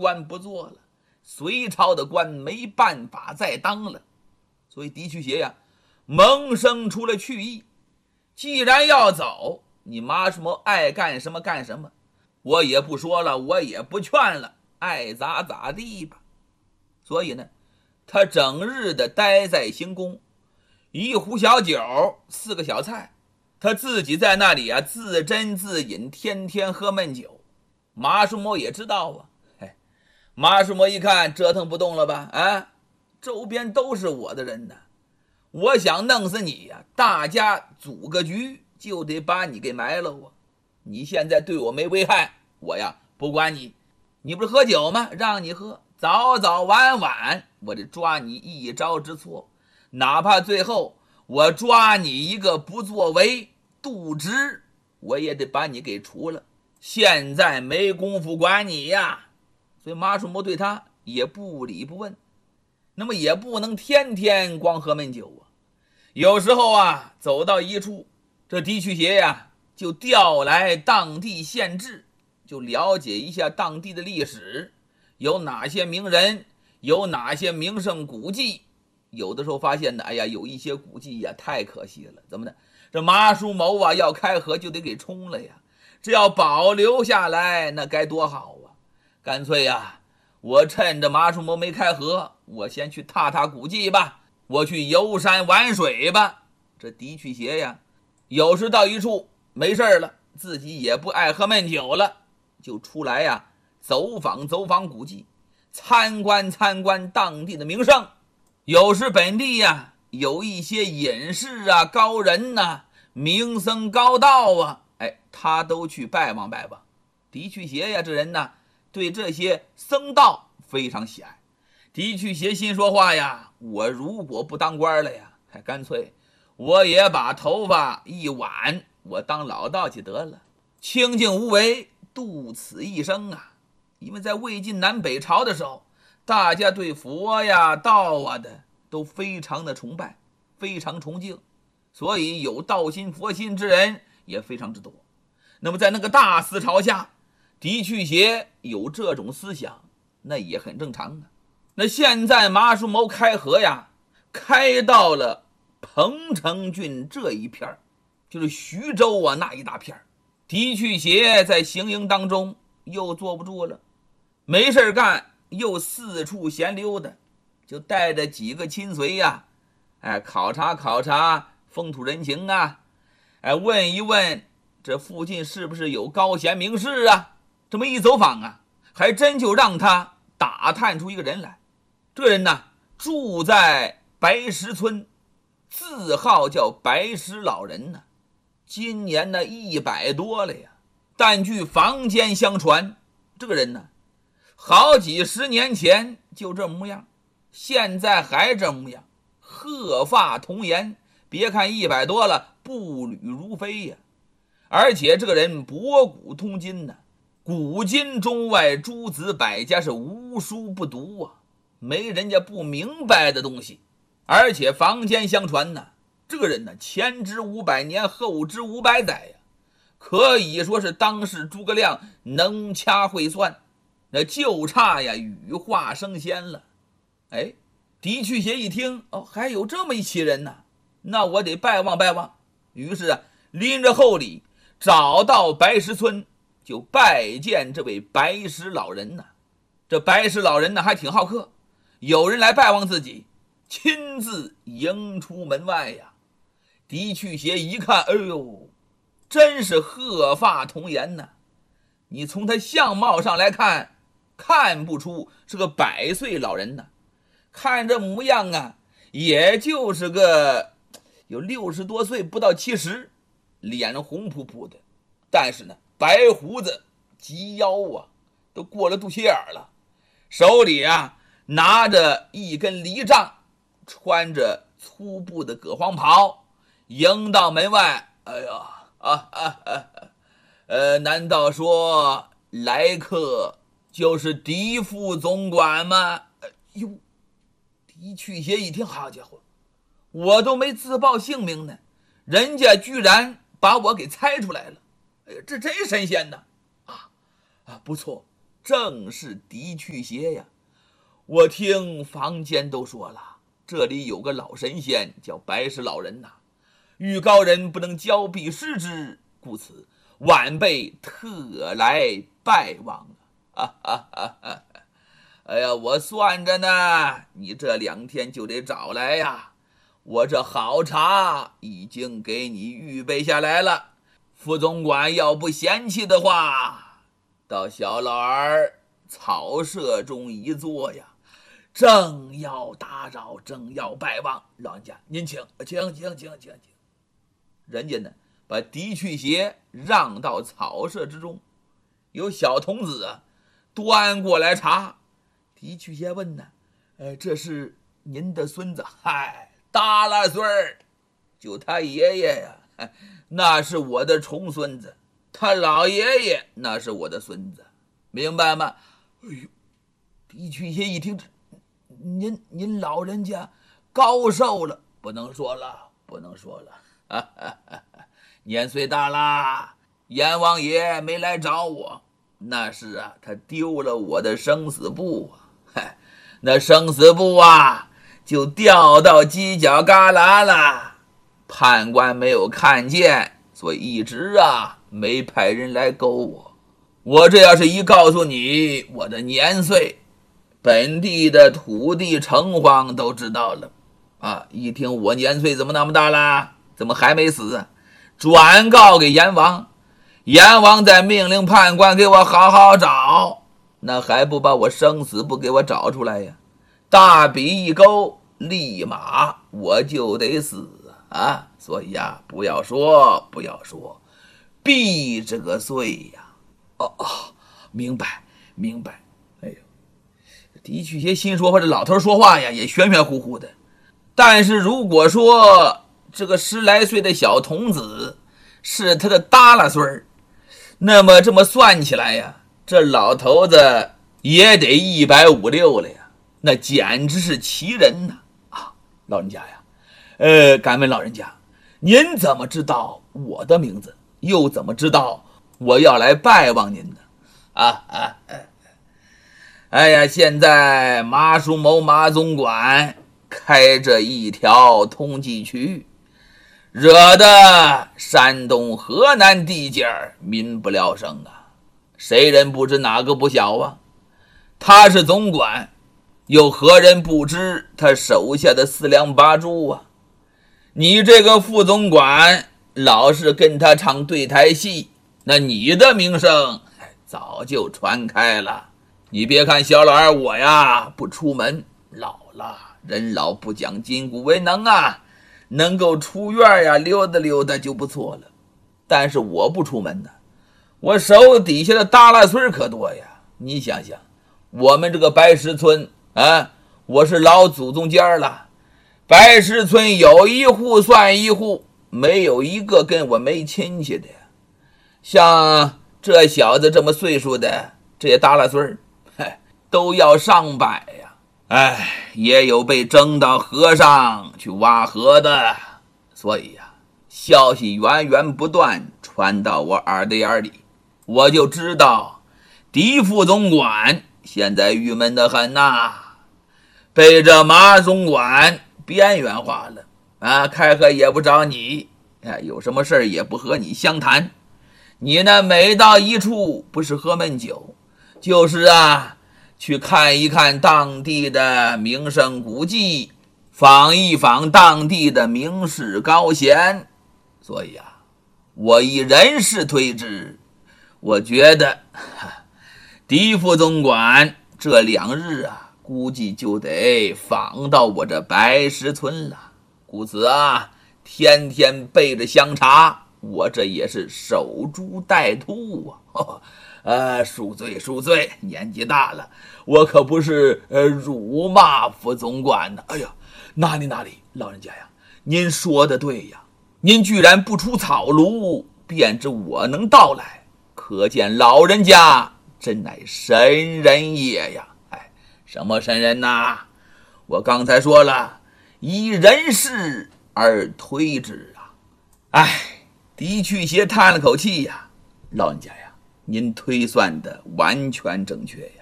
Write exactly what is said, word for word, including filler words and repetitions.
官不做了，隋朝的官没办法再当了。所以狄驱邪呀，萌生出了去意，既然要走，你马叔谋爱干什么干什么，我也不说了，我也不劝了，爱咋咋地吧。所以呢，他整日的待在行宫，一壶小酒，四个小菜，他自己在那里啊自斟自饮，天天喝闷酒。马叔谋也知道啊，哎，马叔谋一看折腾不动了吧，啊，周边都是我的人呢，我想弄死你呀，大家组个局就得把你给埋了啊。你现在对我没危害，我呀不管你，你不是喝酒吗？让你喝，早早晚晚我得抓你一招之错，哪怕最后我抓你一个不作为渎职，我也得把你给除了。现在没工夫管你呀。所以马叔谋对他也不理不问，那么也不能天天光喝闷酒啊。有时候啊走到一处，这狄驱邪呀就调来当地县志，就了解一下当地的历史，有哪些名人，有哪些名胜古迹。有的时候发现呢，哎呀，有一些古迹呀太可惜了，怎么呢？这马叔谋啊要开河就得给冲了呀，这要保留下来那该多好啊。干脆呀，我趁着马叔谋没开河，我先去踏踏古迹吧，我去游山玩水吧。这狄驱邪呀，有时到一处没事了，自己也不爱喝闷酒了，就出来呀走访走访古迹，参观参观当地的名胜。有时本地呀有一些隐士啊、高人呐、名僧高道啊，哎，他都去拜望拜望。狄驱邪呀这人呢，对这些僧道非常喜爱。狄驱邪心说话呀，我如果不当官了呀，还干脆我也把头发一挽，我当老道去得了，清净无为，度此一生啊。因为在魏晋南北朝的时候，大家对佛呀道啊的都非常的崇拜，非常崇敬，所以有道心佛心之人也非常之多。那么在那个大思潮下，狄驱邪有这种思想，那也很正常啊。那现在马叔谋开河呀，开到了彭城郡这一片，就是徐州啊那一大片。狄驱邪在行营当中又坐不住了，没事干，又四处闲溜达，就带着几个亲随呀，哎，考察考察风土人情啊，哎，问一问这附近是不是有高贤名士啊。这么一走访啊，还真就让他打探出一个人来。这人呢住在白石村，字号叫白石老人呢，今年呢一百多了呀。但据坊间相传，这个人呢好几十年前就这模样，现在还这模样，鹤发童颜，别看一百多了，步履如飞呀。而且这个人博古通今呢，古今中外诸子百家是无书不读啊，没人家不明白的东西。而且坊间相传呢，这个人呢前知五百年，后知五百载呀，可以说是当时诸葛亮能掐会算，那就差呀羽化升仙了。哎，狄驱邪一听，哦，还有这么一奇人呢，那我得拜望拜望。于是啊，拎着厚礼找到白石村，就拜见这位白石老人呢。这白石老人呢还挺好客，有人来拜望自己，亲自迎出门外呀。狄驱邪一看，哎呦，真是鹤发童颜呢。你从他相貌上来看，看不出是个百岁老人呢，看这模样啊，也就是个有六十多岁，不到七十，脸红扑扑的，但是呢，白胡子及腰啊，都过了肚脐眼了，手里啊拿着一根犁杖，穿着粗布的葛黄袍，迎到门外。哎呀啊啊啊！呃，难道说来客就是狄副总管吗？哎呦，狄驱邪一听，好家伙，我都没自报姓名呢，人家居然把我给猜出来了。哎呀，这真神仙呐！啊啊，不错， 正是的去邪呀。我听坊间都说了，这里有个老神仙叫白石老人呐、啊，遇高人不能交臂失之，故此晚辈特来拜望啊！哈哈哈！哎呀，我算着呢，你这两天就得找来呀。我这好茶已经给你预备下来了，副总管要不嫌弃的话，到小老儿草舍中一坐呀。正要打扰，正要拜望，老人家您请，请请请请请。人家呢，把的去邪让到草舍之中，有小童子啊，端过来茶。的去邪问呢，呃，这是您的孙子？嗨，大了孙儿，就他爷爷呀，那是我的重孙子，他老爷爷那是我的孙子，明白吗？哎呦，的去邪一听，您您老人家高寿了，不能说了，不能说了，哈哈哈哈，年岁大了，阎王爷没来找我，那是啊，他丢了我的生死簿啊。嗨，那生死簿啊，就掉到犄角旮旯了。判官没有看见，所以一直啊没派人来勾我。我这要是一告诉你我的年岁，本地的土地城隍都知道了啊！一听我年岁怎么那么大了，怎么还没死？转告给阎王，阎王再命令判官给我好好找。那还不把我生死簿给我找出来呀？大笔一勾，立马我就得死啊！所以呀，不要说，不要说，避这个罪呀！哦哦，明白，明白。哎呦，的去邪心说话，这老头说话呀，也玄玄乎乎的。但是如果说这个十来岁的小童子是他的耷拉孙儿，那么这么算起来呀，这老头子也得一百五六了呀，那简直是奇人呐！啊，老人家呀，呃，敢问老人家，您怎么知道我的名字？又怎么知道我要来拜望您呢？啊啊！哎呀，现在马叔谋马总管开着一条通济渠，惹得山东河南地界民不聊生啊！谁人不知哪个不晓啊？他是总管，又何人不知他手下的四两八柱啊？你这个副总管老是跟他唱对台戏，那你的名声早就传开了。你别看小老儿我呀不出门，老了人老不讲筋骨为能啊，能够出院呀溜达溜达就不错了。但是我不出门呢，我手底下的耷拉孙可多呀。你想想，我们这个白石村啊，我是老祖宗家了，白石村有一户算一户，没有一个跟我没亲戚的呀。像这小子这么岁数的，这些耷拉孙都要上百呀。哎，也有被征到河上去挖河的，所以呀，消息源源不断传到我耳朵眼里，我就知道狄副总管现在郁闷得很呐，被这马总管边缘化了啊，开河也不找你，哎，有什么事也不和你相谈。你呢，每到一处不是喝闷酒，就是啊去看一看当地的名胜古迹，访一访当地的名士高贤。所以啊，我以人事推之，我觉得狄副总管这两日啊，估计就得访到我这白石村了。故此啊，天天备着香茶，我这也是守株待兔啊。呵呵呃，恕罪恕罪，年纪大了，我可不是呃辱骂副总管呢。哎呀，哪里哪里，老人家呀，您说的对呀，您居然不出草庐，便知我能到来，可见老人家真乃神人也呀！哎，什么神人呐？我刚才说了，以人事而推之啊！哎，的去邪叹了口气呀，老人家呀， 您推算的完全正确呀。